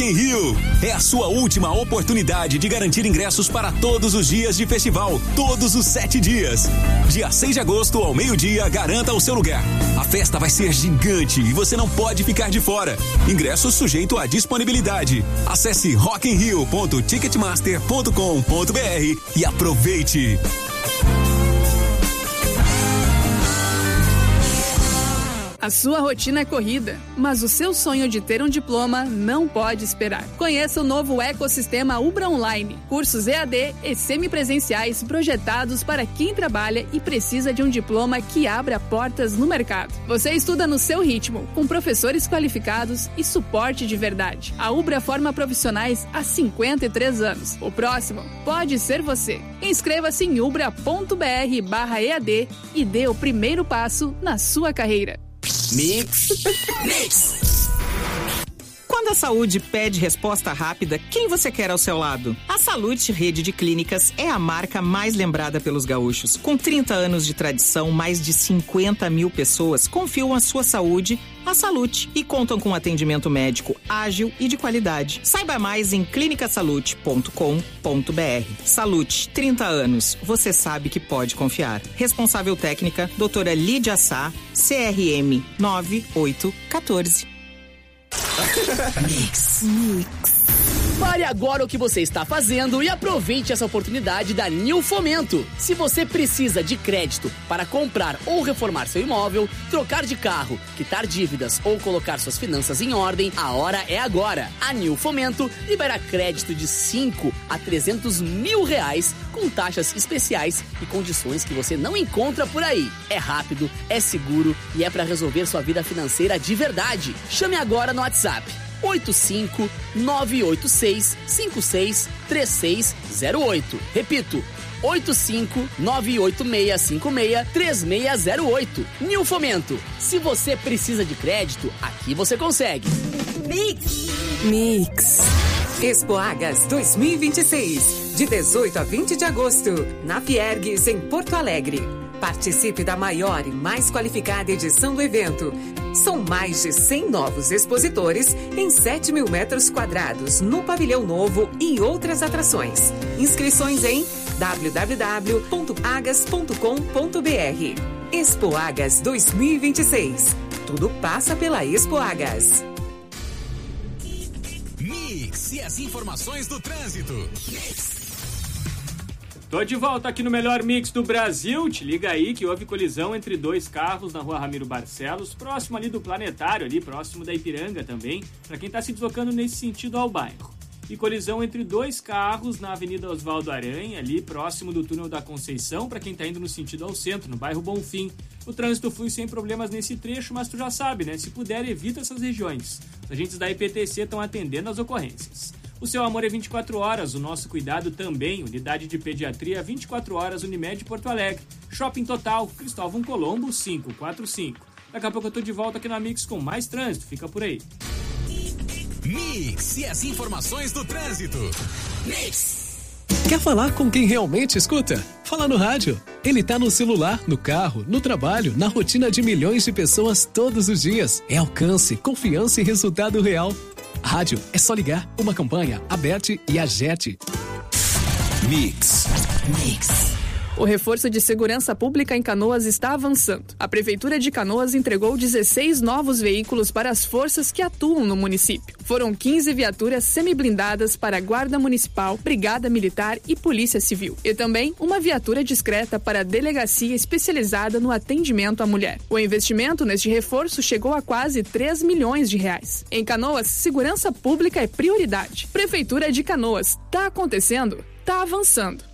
Em Rio, é a sua última oportunidade de garantir ingressos para todos os dias de festival, todos os 7 dias. Dia 6 de agosto ao meio-dia, garanta o seu lugar. A festa vai ser gigante e você não pode ficar de fora. Ingressos sujeito à disponibilidade. Acesse rockinrio.ticketmaster.com.br e aproveite. A sua rotina é corrida, mas o seu sonho de ter um diploma não pode esperar. Conheça o novo ecossistema Ubra Online, cursos EAD e semipresenciais projetados para quem trabalha e precisa de um diploma que abra portas no mercado. Você estuda no seu ritmo, com professores qualificados e suporte de verdade. A Ubra forma profissionais há 53 anos. O próximo pode ser você. Inscreva-se em ubra.br/EAD e dê o primeiro passo na sua carreira. Mix. Quando a saúde pede resposta rápida, quem você quer ao seu lado? A Salute Rede de Clínicas é a marca mais lembrada pelos gaúchos. Com 30 anos de tradição, mais de 50 mil pessoas confiam a sua saúde à Salute e contam com atendimento médico ágil e de qualidade. Saiba mais em clinicasalute.com.br. Salute, 30 anos. Você sabe que pode confiar. Responsável técnica, doutora Lídia Sá, CRM 9814. Mix. Pare agora o que você está fazendo e aproveite essa oportunidade da New Fomento. Se você precisa de crédito para comprar ou reformar seu imóvel, trocar de carro, quitar dívidas ou colocar suas finanças em ordem, a hora é agora. A New Fomento libera crédito de 5 a 300 mil reais com taxas especiais e condições que você não encontra por aí. É rápido, é seguro e é para resolver sua vida financeira de verdade. Chame agora no WhatsApp 85-986-56-3608. Repito, 85-986-56-3608. New Fomento. Se você precisa de crédito, aqui você consegue. Mix. Expoagas 2026. De 18 a 20 de agosto. Na Fiergues, em Porto Alegre. Participe da maior e mais qualificada edição do evento. São mais de 100 novos expositores em 7 mil metros quadrados no Pavilhão Novo e outras atrações. Inscrições em www.agas.com.br. Expoagas 2026. Tudo passa pela Expoagas. Mix e as informações do trânsito. Mix. Tô de volta aqui no melhor mix do Brasil. Te liga aí que houve colisão entre 2 carros na rua Ramiro Barcelos, próximo ali do Planetário, ali próximo da Ipiranga também, para quem tá se deslocando nesse sentido ao bairro. E colisão entre 2 carros na Avenida Oswaldo Aranha, ali próximo do Túnel da Conceição, para quem tá indo no sentido ao centro, no bairro Bonfim. O trânsito flui sem problemas nesse trecho, mas tu já sabe, né? Se puder, evita essas regiões. Os agentes da IPTC estão atendendo as ocorrências. O seu amor é 24 horas, o nosso cuidado também. Unidade de Pediatria 24 horas, Unimed Porto Alegre. Shopping Total, Cristóvão Colombo 545. Daqui a pouco eu tô de volta aqui na Mix com mais trânsito. Fica por aí. Mix e as informações do trânsito. Mix. Quer falar com quem realmente escuta? Fala no rádio. Ele tá no celular, no carro, no trabalho, na rotina de milhões de pessoas todos os dias. É alcance, confiança e resultado real. Rádio, é só ligar. Uma campanha, Aberte e Agete. Mix. O reforço de segurança pública em Canoas está avançando. A Prefeitura de Canoas entregou 16 novos veículos para as forças que atuam no município. Foram 15 viaturas semiblindadas para a Guarda Municipal, Brigada Militar e Polícia Civil. E também uma viatura discreta para a Delegacia Especializada no Atendimento à Mulher. O investimento neste reforço chegou a quase 3 milhões de reais. Em Canoas, segurança pública é prioridade. Prefeitura de Canoas. Tá acontecendo? Tá avançando.